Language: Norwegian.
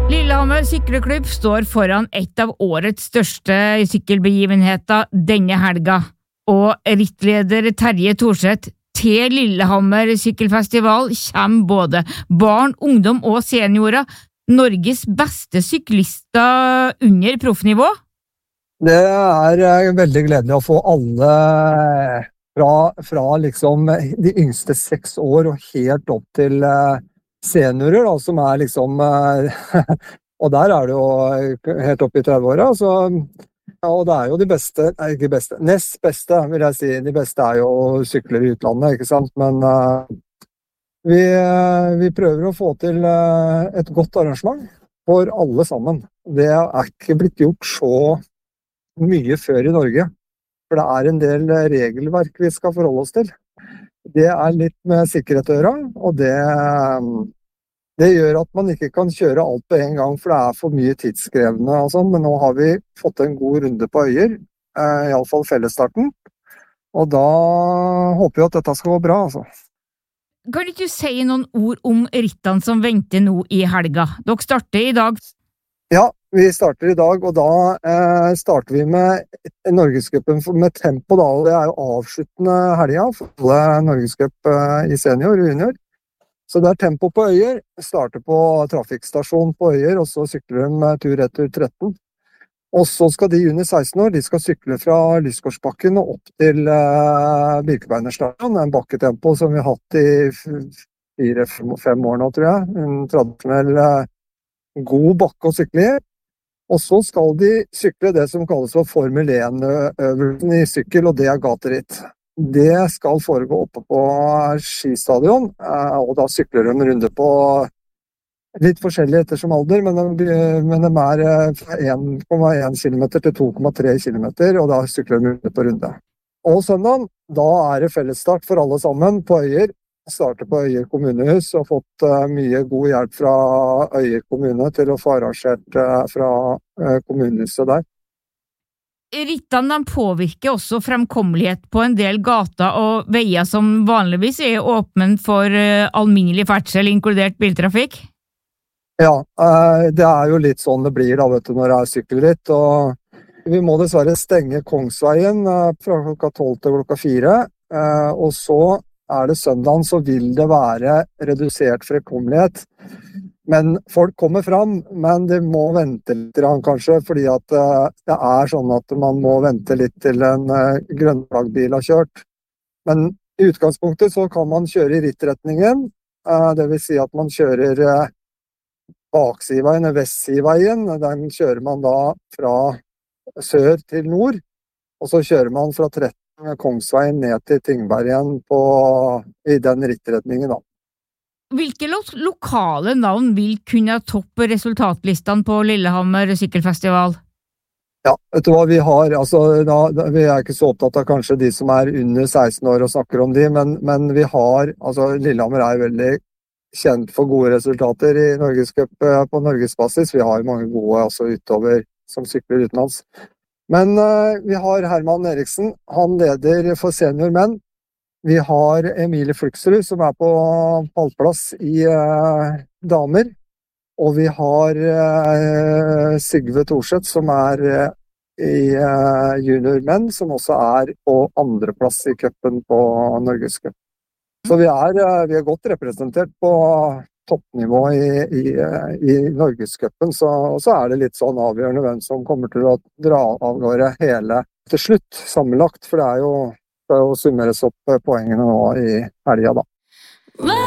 Lillehammer sykkelklubb står foran et av årets største sykkelbegivenheter denne helga, og rittleder Terje Thorseth til Lillehammer sykkelfestival kommer både barn, ungdom og seniorer, Norges beste syklister under proffnivå. Det veldig gledelig å få alle fra liksom de yngste 6 år og helt opp til seniorer da, som liksom, og der det jo helt opp i 30-åra, så ja, og det jo de beste, nei ikke beste, nest beste vil jeg si, de beste jo sykler i utlandet, ikke sant, men vi prøver å få til et godt arrangement for alle sammen. Det ikke blitt gjort så mye før i Norge, for det en del regelverk vi skal forholde oss til. Det litt med sikkerhet å gjøre, og det gjør at man ikke kan kjøre alt på en gang, for det for mye tidskrevende og sånn, men nå har vi fått en god runde på Øyer, i alle fall fellesstarten, og da håper vi at dette skal gå bra, altså. Kan ikke du si noen ord om rittene som venter nå i helga? Dere starter i dag. Ja, vi starter i dag, og da starter vi med Norgescupen med tempo da, og det jo avsluttende helga for alle Norgescup i senior og junior. Så det tempo på Øyer, starter på trafikkstasjon på Øyer, og så sykler de tur-retur 13. Og så skal de under 16 år, de skal sykle fra Lysgårdsbakken og opp til Birkebeinerstadion, en bakketempo som vi har hatt i 4-5 år nå, tror jeg. En tradisjonell god bakke å sykle i. Og så skal de sykle det som kalles for Formel 1-øvelsen i sykkel, og det gateritt. Det skal foregå oppe på skistadion, og da sykler de en runde på litt forskjellig ettersom alder, men de fra 1,1 km til 2,3 km, og da sykler de runde på runde. Og søndag, da det fellesstart for alle sammen på Øyer. Starter på Øyer kommunehus og fått mye god hjelp fra Øyer kommune til å få arrangert fra kommunehuset der. Rittene påvirker også fremkommelighet på en del gater og veier som vanligvis åpne for alminnelig ferdsel, inkludert biltrafikk. Ja, det jo litt sånn det blir da, vet du, når det sykkelritt, og vi må dessverre stenge Kongsveien fra klokka 12 til klokka 4, og så det søndagen, så vil det være redusert fremkommelighet. Men folk kommer fram, men det må vente litt kanskje, fordi at det sånn at man må vente litt til en grønnflaggbil har kjørt. Men i utgangspunktet så kan man kjøre i rittretningen, det vil si at man kjører baksiveien, vestsiveien, den kjører man da fra sør til nord, og så kjører man fra 13 Kongsveien ned til Tingbergen i den rittretningen da. Hvilke lokale navn vil kunne toppe resultatlistene på Lillehammer sykkelfestival? Ja, vet du hva vi har? Altså, vi ikke så opptatt av kanskje de som under 16 år og snakker om de, men vi har, altså Lillehammer veldig kjent for gode resultater i Norgescup på Norgesbasis. Vi har mange gode også utover som sykler utenlands. Men vi har Herman Eriksen, han leder for senior menn. Vi har Emilie Fluxrud som på pallplass i damer. Og vi har Sigve Thorseth som i junior menn, som også på andreplass i cupen på Norgescup. Så vi er godt representert på toppnivå i Norgescupen, og så det litt sånn avgjørende hvem som kommer til å dra av gårde hele til slutt sammenlagt, for det jo summeres opp poengene nå i helga da.